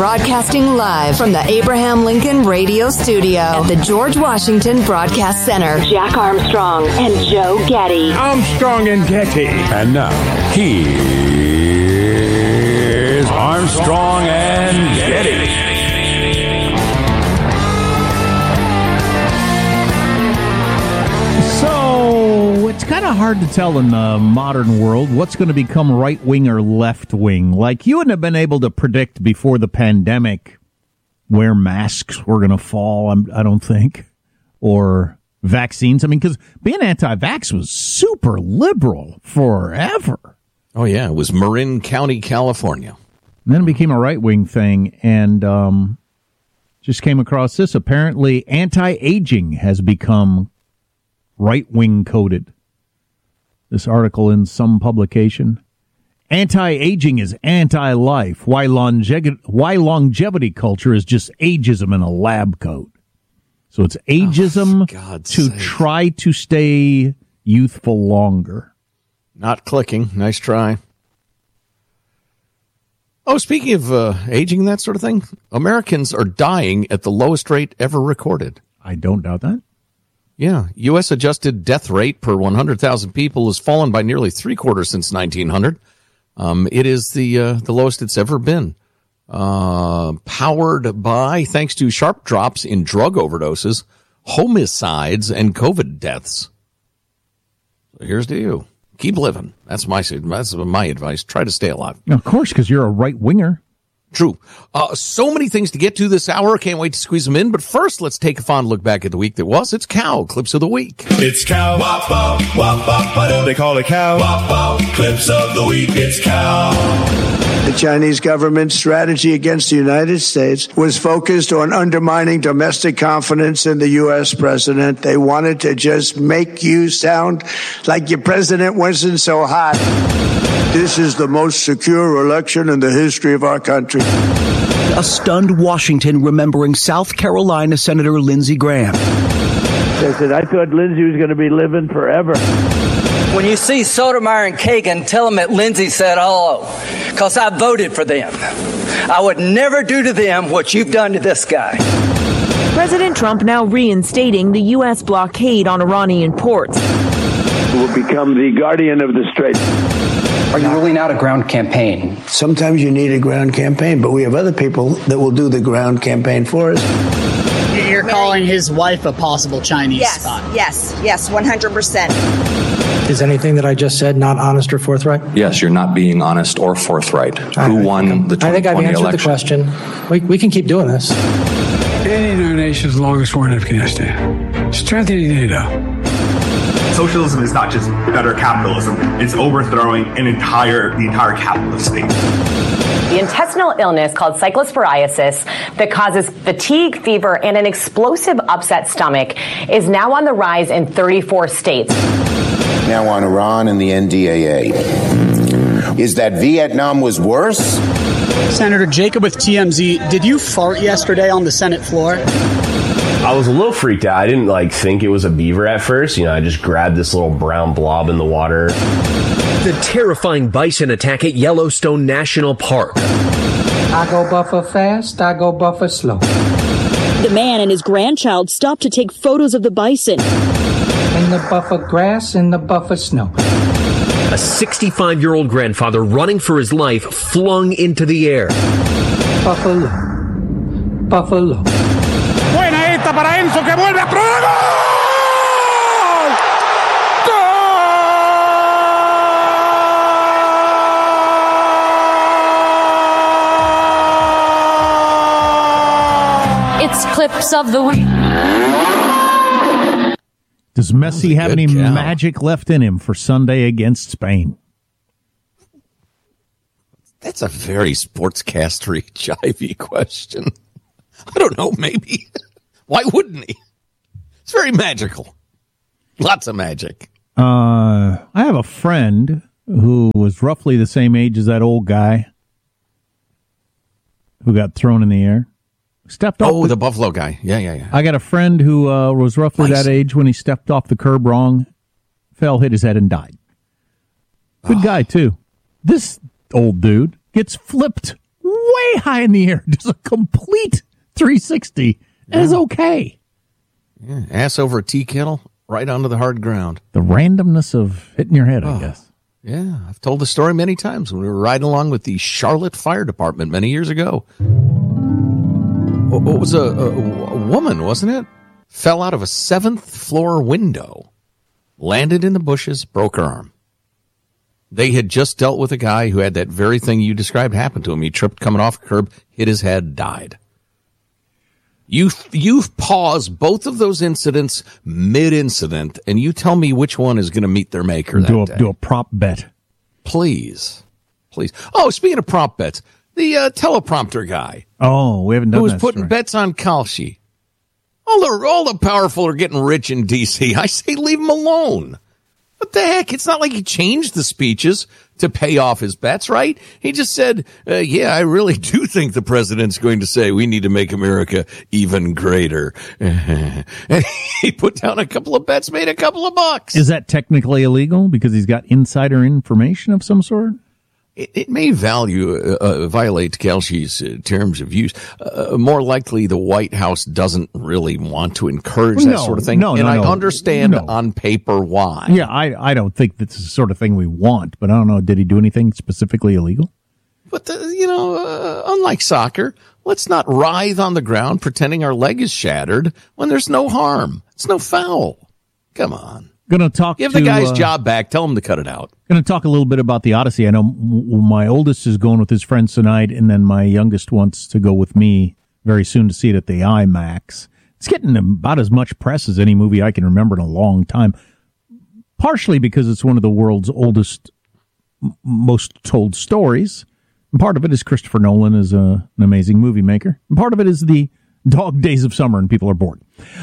broadcasting live from the Abraham Lincoln Radio Studio at the George Washington Broadcast Center. Jack Armstrong and Joe Getty. Armstrong and Getty. And now, here's Armstrong and Getty. So, it's kind of hard to tell in the modern world what's going to become right wing or left wing. Like, you wouldn't have been able to predict before the pandemic where masks were going to fall, I don't think, or vaccines. I mean, because being anti-vax was super liberal forever. Oh, yeah. It was Marin County, California. And then it became a right-wing thing, and just came across this. Apparently, anti-aging has become right-wing coded. This article in some publication. Anti-aging is anti-life. Why longevity culture is just ageism in a lab coat. So it's ageism try to stay youthful longer. Not clicking. Nice try. Oh, speaking of aging, that sort of thing, Americans are dying at the lowest rate ever recorded. I don't doubt that. Yeah. U.S. adjusted death rate per 100,000 people has fallen by nearly 3/4 since 1900. It is the lowest it's ever been. Powered by, thanks to sharp drops in drug overdoses, homicides, and COVID deaths. So here's to you. Keep living. That's my advice. Try to stay alive. Of course, because you're a right-winger. True. So many things to get to this hour. Can't wait to squeeze them in. But first, let's take a fond look back at the week that was. It's Cow Clips of the Week. It's Cow. Wop, wop, wop, wop, they call it Cow. Wop, wop, Clips of the Week. It's Cow. The Chinese government's strategy against the United States was focused on undermining domestic confidence in the U.S. president. They wanted to just make you sound like your president wasn't so hot. This is the most secure election in the history of our country. A stunned Washington remembering South Carolina Senator Lindsey Graham. I said, I thought Lindsey was going to be living forever. When you see Sotomayor and Kagan, tell them that Lindsey said hello, because I voted for them. I would never do to them what you've done to this guy. President Trump now reinstating the U.S. blockade on Iranian ports. Will become the guardian of the Strait. Are you ruling out a ground campaign? Sometimes you need a ground campaign, but we have other people that will do the ground campaign for us. You're calling his wife a possible Chinese spy? Yes, 100%. Is anything that I just said not honest or forthright? Yes, you're not being honest or forthright. Who won the 2020 election? I think I've answered the question. We can keep doing this. Ending our nation's longest war in Afghanistan. Strengthening NATO. Socialism is not just better capitalism. It's overthrowing the entire capitalist state. The intestinal illness called cyclosporiasis that causes fatigue, fever, and an explosive upset stomach is now on the rise in 34 states. Now on Iran and the NDAA. Is that Vietnam was worse? Senator Jacob with TMZ, did you fart yesterday on the Senate floor? I was a little freaked out. I didn't think it was a beaver at first. I just grabbed this little brown blob in the water. The terrifying bison attack at Yellowstone National Park. I go buffer fast, I go buffer slow. The man and his grandchild stopped to take photos of the bison. In the buffer grass, in the buffer snow. A 65-year-old grandfather running for his life flung into the air. Buffalo. Buffalo. Buena esta para Enzo que vuelve a probar. It's Clips of the Week. Does Messi have any magic left in him for Sunday against Spain? That's a very sportscastery, jivey question. I don't know, maybe. Why wouldn't he? It's very magical. Lots of magic. I have a friend who was roughly the same age as that old guy who got thrown in the air. Stepped off. Oh, the Buffalo guy. Yeah. I got a friend who was roughly that age when he stepped off the curb wrong, fell, hit his head, and died. Good guy, too. This old dude gets flipped way high in the air, does a complete 360, and is okay. Yeah, ass over a tea kettle, right onto the hard ground. The randomness of hitting your head, I guess. Yeah, I've told the story many times when we were riding along with the Charlotte Fire Department many years ago. What was a woman, wasn't it? Fell out of a 7th floor window, landed in the bushes, broke her arm. They had just dealt with a guy who had that very thing you described happen to him. He tripped coming off a curb, hit his head, died. You've paused both of those incidents mid-incident, and you tell me which one is going to meet their maker that day. Do a prop bet. Please. Oh, speaking of prop bets, the teleprompter guy. Oh, we haven't done that. Who was putting bets on Kalshi. All the powerful are getting rich in D.C. I say leave him alone. What the heck? It's not like he changed the speeches to pay off his bets, right? He just said, I really do think the president's going to say we need to make America even greater. And he put down a couple of bets, made a couple of bucks. Is that technically illegal because he's got insider information of some sort? It may violate Kalshi's terms of use. More likely, the White House doesn't really want to encourage that sort of thing. I understand on paper why. Yeah, I don't think that's the sort of thing we want, but I don't know. Did he do anything specifically illegal? But, unlike soccer, let's not writhe on the ground pretending our leg is shattered when there's no harm. It's no foul. Come on. Give the guy his job back. Tell him to cut it out. Going to talk a little bit about the Odyssey. I know my oldest is going with his friends tonight, and then my youngest wants to go with me very soon to see it at the IMAX. It's getting about as much press as any movie I can remember in a long time, partially because it's one of the world's oldest, most told stories. And part of it is Christopher Nolan is an amazing movie maker. And part of it is the dog days of summer and people are bored.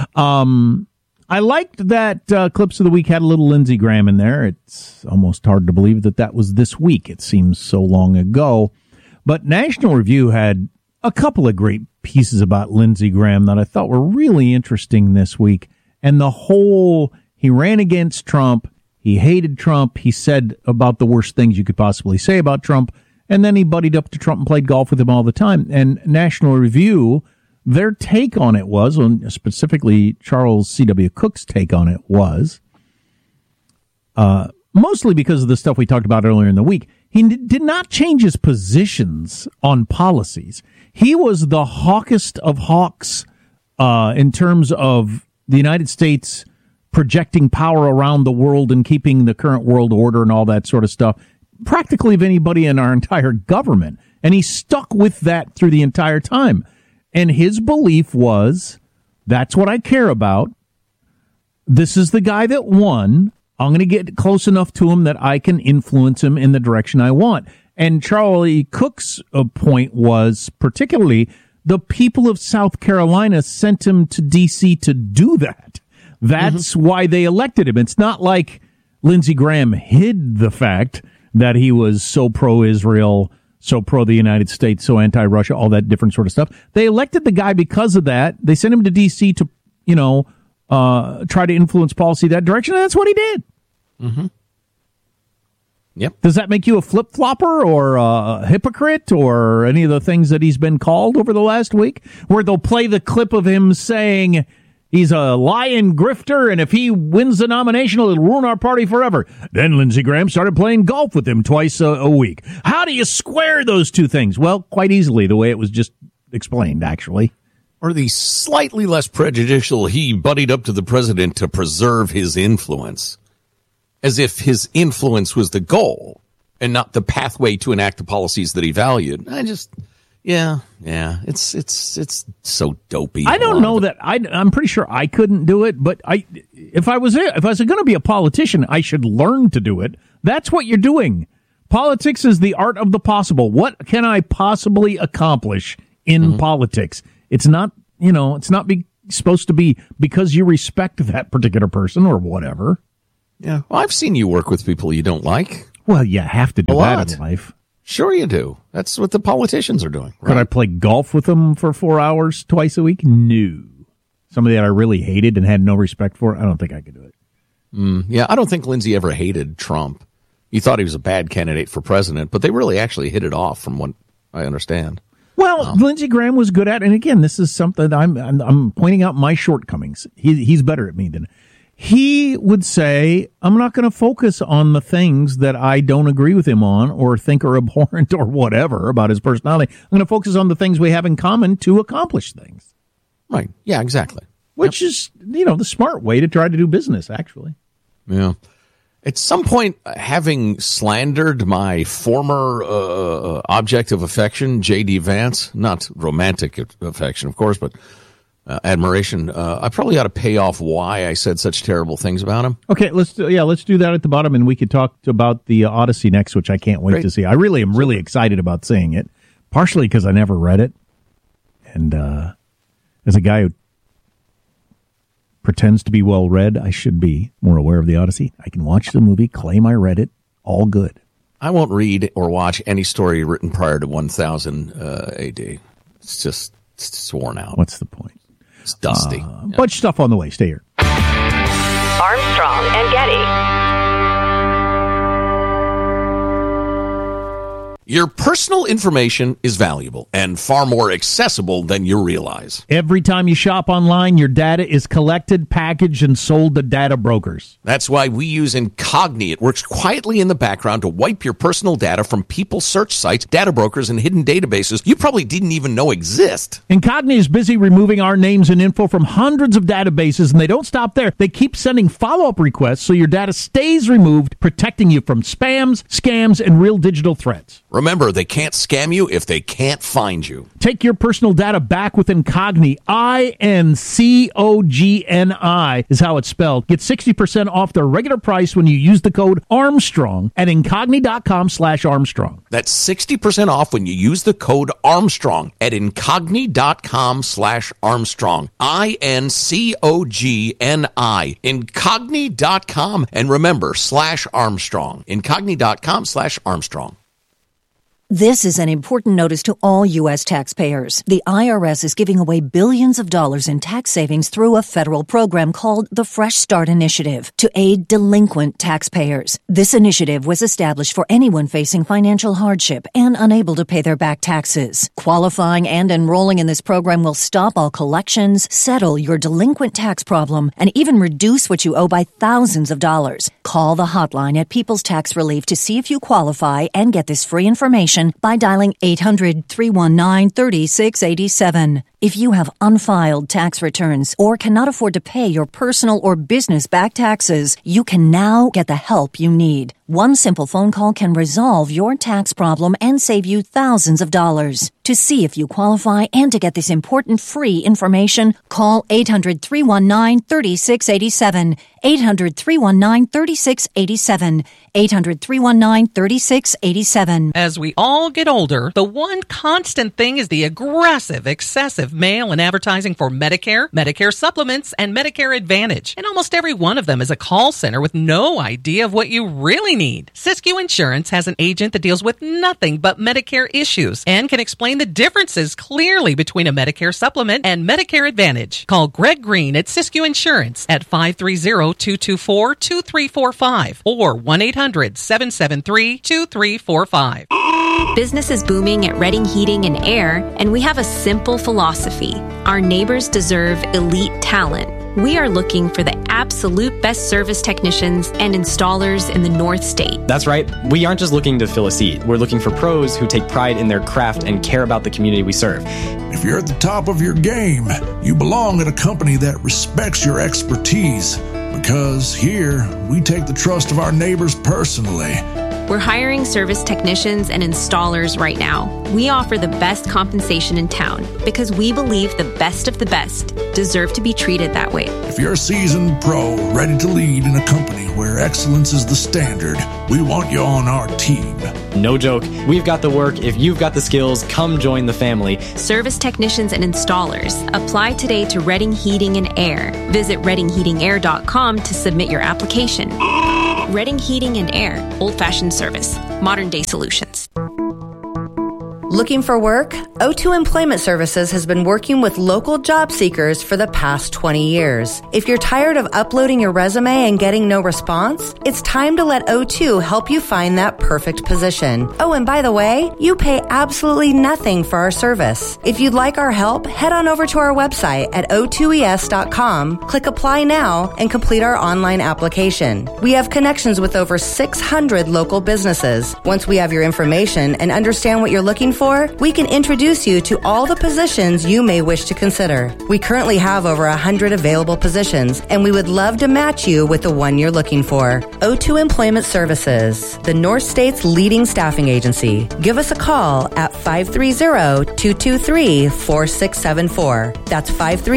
I liked that Clips of the Week had a little Lindsey Graham in there. It's almost hard to believe that was this week. It seems so long ago. But National Review had a couple of great pieces about Lindsey Graham that I thought were really interesting this week. And the whole, he ran against Trump, he hated Trump, he said about the worst things you could possibly say about Trump, and then he buddied up to Trump and played golf with him all the time. And National Review, their take on it was, specifically Charles C.W. Cook's take on it was, mostly because of the stuff we talked about earlier in the week, he did not change his positions on policies. He was the hawkest of hawks in terms of the United States projecting power around the world and keeping the current world order and all that sort of stuff, practically of anybody in our entire government. And he stuck with that through the entire time. And his belief was, that's what I care about. This is the guy that won. I'm going to get close enough to him that I can influence him in the direction I want. And Charlie Cook's point was, particularly, the people of South Carolina sent him to D.C. to do that. That's why they elected him. It's not like Lindsey Graham hid the fact that he was so pro-Israel, so pro the United States, so anti-Russia, all that different sort of stuff. They elected the guy because of that. They sent him to D.C. to, try to influence policy that direction, and that's what he did. Mm-hmm. Yep. Does that make you a flip-flopper or a hypocrite or any of the things that he's been called over the last week? Where they'll play the clip of him saying he's a lying grifter, and if he wins the nomination, it'll ruin our party forever. Then Lindsey Graham started playing golf with him twice a week. How do you square those two things? Well, quite easily, the way it was just explained, actually. Or the slightly less prejudicial, he buddied up to the president to preserve his influence, as if his influence was the goal and not the pathway to enact the policies that he valued. It's so dopey. I don't know that I'm pretty sure I couldn't do it, but if I was going to be a politician, I should learn to do it. That's what you're doing. Politics is the art of the possible. What can I possibly accomplish in politics? It's not, supposed to be because you respect that particular person or whatever. Yeah. Well, I've seen you work with people you don't like. Well, you have to do that in life. Sure you do. That's what the politicians are doing. Right? Could I play golf with them for 4 hours twice a week? No. Somebody that I really hated and had no respect for, I don't think I could do it. Yeah, I don't think Lindsey ever hated Trump. He thought he was a bad candidate for president, but they really actually hit it off from what I understand. Well, Lindsey Graham was good at, and again, this is something I'm pointing out my shortcomings. He's better at me than he would say. I'm not going to focus on the things that I don't agree with him on or think are abhorrent or whatever about his personality. I'm going to focus on the things we have in common to accomplish things. Right? Yeah, exactly. Which is, the smart way to try to do business. Actually, yeah. At some point, having slandered my former object of affection, J.D. Vance, not romantic affection, of course, but admiration, I probably ought to pay off why I said such terrible things about him. Okay, let's do that at the bottom, and we could talk about the Odyssey next, which I can't wait to see. I really am really excited about seeing it, partially because I never read it, and as a guy who pretends to be well read, I should be more aware of the Odyssey. I can watch the movie, claim I read it, all good. I won't read or watch any story written prior to 1000 AD. It's just worn out. What's the point? It's dusty. Bunch of stuff on the way. Stay here. Armstrong and Getty. Your personal information is valuable and far more accessible than you realize. Every time you shop online, your data is collected, packaged, and sold to data brokers. That's why we use Incogni. It works quietly in the background to wipe your personal data from people's search sites, data brokers, and hidden databases you probably didn't even know exist. Incogni is busy removing our names and info from hundreds of databases, and they don't stop there. They keep sending follow-up requests so your data stays removed, protecting you from spams, scams, and real digital threats. Remember, they can't scam you if they can't find you. Take your personal data back with Incogni. INCOGNI is how it's spelled. Get 60% off their regular price when you use the code Armstrong at Incogni.com/Armstrong. That's 60% off when you use the code Armstrong at Incogni.com/Armstrong. INCOGNI. Incogni.com. And remember, /Armstrong. Incogni.com/Armstrong. This is an important notice to all U.S. taxpayers. The IRS is giving away billions of dollars in tax savings through a federal program called the Fresh Start Initiative to aid delinquent taxpayers. This initiative was established for anyone facing financial hardship and unable to pay their back taxes. Qualifying and enrolling in this program will stop all collections, settle your delinquent tax problem, and even reduce what you owe by thousands of dollars. Call the hotline at People's Tax Relief to see if you qualify and get this free information by dialing 800-319-3687. If you have unfiled tax returns or cannot afford to pay your personal or business back taxes, you can now get the help you need. One simple phone call can resolve your tax problem and save you thousands of dollars. To see if you qualify and to get this important free information, call 800-319-3687. 800-319-3687. 800-319-3687. As we all get older, the one constant thing is the aggressive, excessive mail and advertising for Medicare, Medicare supplements, and Medicare Advantage. And almost every one of them is a call center with no idea of what you really need. Siskiyou Insurance has an agent that deals with nothing but Medicare issues and can explain the differences clearly between a Medicare supplement and Medicare Advantage. Call Greg Green at Siskiyou Insurance at 530-224-2345 or 1-800-773-2345. Business is booming at Redding Heating and Air, and we have a simple philosophy. Our neighbors deserve elite talent. We are looking for the absolute best service technicians and installers in the North State. That's right. We aren't just looking to fill a seat. We're looking for pros who take pride in their craft and care about the community we serve. If you're at the top of your game, you belong at a company that respects your expertise. Because here, we take the trust of our neighbors personally. We're hiring service technicians and installers right now. We offer the best compensation in town because we believe the best of the best deserve to be treated that way. If you're a seasoned pro ready to lead in a company where excellence is the standard, we want you on our team. No joke. We've got the work. If you've got the skills, come join the family. Service technicians and installers. Apply today to Redding Heating and Air. Visit reddingheatingair.com to submit your application. Redding Heating and Air. Old-fashioned service. Modern-day solutions. Looking for work? O2 Employment Services has been working with local job seekers for the past 20 years. If you're tired of uploading your resume and getting no response, it's time to let O2 help you find that perfect position. Oh, and by the way, you pay absolutely nothing for our service. If you'd like our help, head on over to our website at o2es.com, click Apply Now, and complete our online application. We have connections with over 600 local businesses. Once we have your information and understand what you're looking for, we can introduce you to all the positions you may wish to consider. We currently have over 100 available positions, and we would love to match you with the one you're looking for. O2 Employment Services, the North State's leading staffing agency. Give us a call at 530-223-4674. That's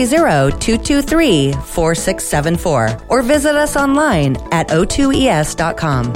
530-223-4674. Or visit us online at o2es.com.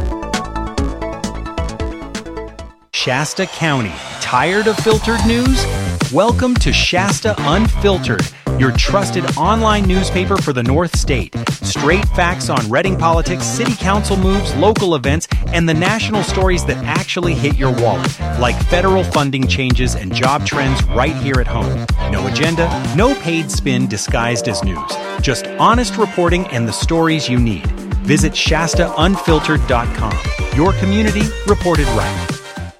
Shasta County. Tired of filtered news? Welcome to Shasta Unfiltered, your trusted online newspaper for the North State. Straight facts on Reading politics, city council moves, local events, and the national stories that actually hit your wallet, like federal funding changes and job trends right here at home. No agenda, no paid spin disguised as news. Just honest reporting and the stories you need. Visit ShastaUnfiltered.com. Your community reported right.